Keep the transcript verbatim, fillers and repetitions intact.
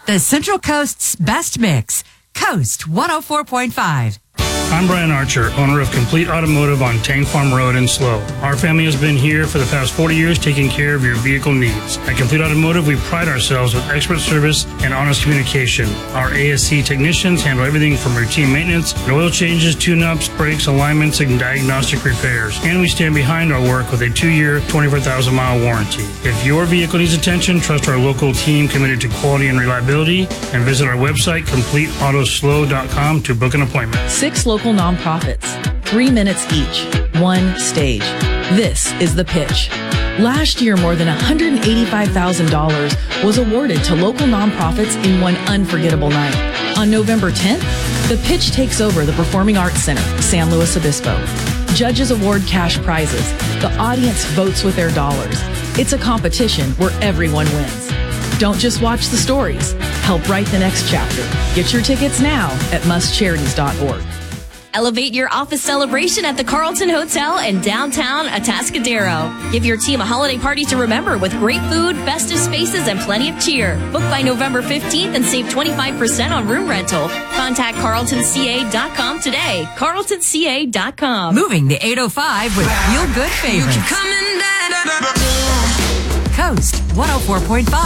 The Central Coast's best mix. Coast one oh four point five. I'm Brian Archer, owner of Complete Automotive on Tank Farm Road in Slow. Our family has been here for the past forty years taking care of your vehicle needs. At Complete Automotive, we pride ourselves with expert service and honest communication. Our A S C technicians handle everything from routine maintenance, oil changes, tune-ups, brakes, alignments, and diagnostic repairs. And we stand behind our work with a two-year, twenty-four thousand mile warranty. If your vehicle needs attention, trust our local team committed to quality and reliability, and visit our website, complete auto slow dot com, to book an appointment. Six local nonprofits, three minutes each, one stage. This is The Pitch. Last year, more than one hundred eighty-five thousand dollars was awarded to local nonprofits in one unforgettable night. On November tenth, The Pitch takes over the Performing Arts Center, San Luis Obispo. Judges award cash prizes. The audience votes with their dollars. It's a competition where everyone wins. Don't just watch the stories. Help write the next chapter. Get your tickets now at must charities dot org. Elevate your office celebration at the Carlton Hotel in downtown Atascadero. Give your team a holiday party to remember with great food, festive spaces, and plenty of cheer. Book by November fifteenth and save twenty-five percent on room rental. Contact carlton c a dot com today. carlton c a dot com. Moving the eight oh five with feel-good favorites. Coast one oh four point five.